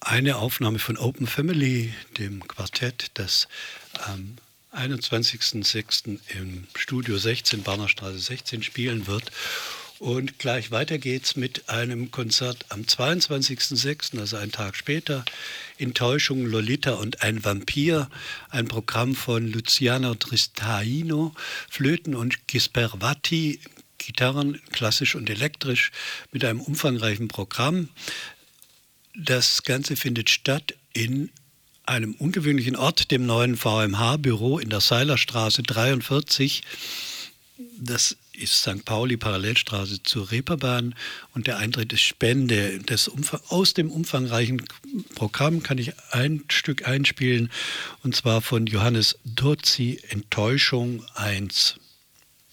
eine Aufnahme von Open Family, dem Quartett, das am 21.06. im Studio 16, Barnerstraße 16 spielen wird. Und gleich weiter geht's mit einem Konzert am 22.06., also einen Tag später, Enttäuschung, Lolita und ein Vampir, ein Programm von Luciano Tristaino, Flöten und Gisbervati, Gitarren, klassisch und elektrisch, mit einem umfangreichen Programm. Das Ganze findet statt in einem ungewöhnlichen Ort, dem neuen VMH-Büro in der Seilerstraße 43. Das ist St. Pauli, Parallelstraße zur Reeperbahn, und der Eintritt ist Spende. Aus dem umfangreichen Programm kann ich ein Stück einspielen, und zwar von Johannes Durzi, Enttäuschung 1.